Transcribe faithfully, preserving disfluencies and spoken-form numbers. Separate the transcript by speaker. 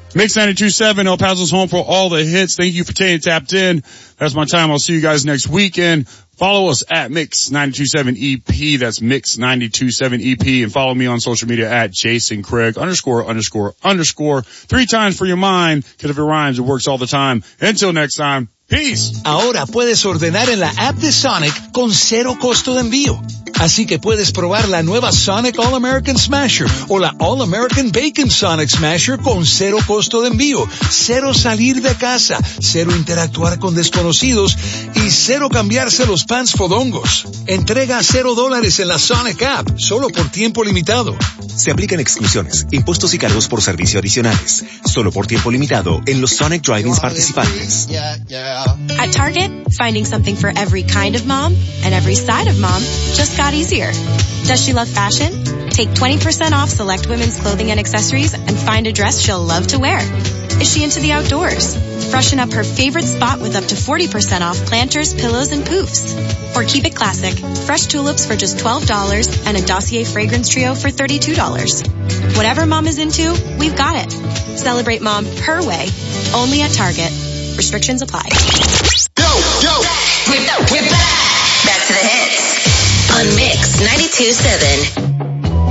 Speaker 1: Mix ninety-two point seven, El Paso's home for all the hits. Thank you for staying tapped in. That's my time. I'll see you guys next weekend. Follow us at Mix ninety-two point seven E P. That's Mix ninety-two point seven E P. And follow me on social media at Jason Craig underscore underscore underscore. Three times for your mind, because if it rhymes, it works all the time. Until next time, peace.
Speaker 2: Ahora puedes ordenar en la app de Sonic con cero costo de envío. Así que puedes probar la nueva Sonic All-American Smasher o la All-American Bacon Sonic Smasher con cero costo de envío, cero salir de casa, cero interactuar con desconocidos y cero cambiarse los pants fodongos. Entrega a cero dólares en la Sonic app, solo por tiempo limitado.
Speaker 3: Se aplican exclusiones, impuestos y cargos por servicio adicionales. Solo por tiempo limitado en los Sonic Drive-ins participantes.
Speaker 4: At Target, finding something for every kind of mom and every side of mom just got easier. Does she love fashion? Take twenty percent off select women's clothing and accessories and find a dress she'll love to wear. Is she into the outdoors? Freshen up her favorite spot with up to forty percent off planters, pillows, and poofs. Or keep it classic. Fresh tulips for just twelve dollars and a Dossier fragrance trio for thirty-two dollars. Whatever mom is into, we've got it. Celebrate mom her way, only at Target. Restrictions apply.
Speaker 5: Yo, yo, we're, we're back. Back to the hits on Mix ninety-two point seven.